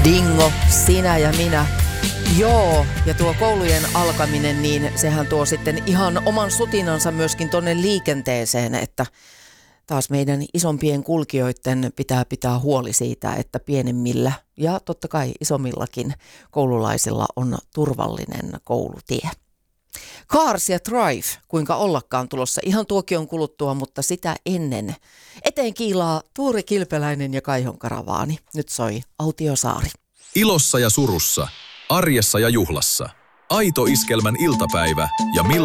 Dingo, sinä ja minä. Joo, ja tuo koulujen alkaminen, niin sehän tuo sitten ihan oman sutinansa myöskin tuonne liikenteeseen, että taas meidän isompien kulkijoiden pitää huoli siitä, että pienemmillä ja totta kai isommillakin koululaisilla on turvallinen koulutie. Cars ja Drive, kuinka ollakaan tulossa ihan tuokion kuluttua, mutta sitä ennen. Eteen kiilaa Tuuri Kilpeläinen ja Kaihon Karavaani. Nyt soi Autiosaari. Ilossa ja surussa, arjessa ja juhlassa. Aito iskelmän iltapäivä ja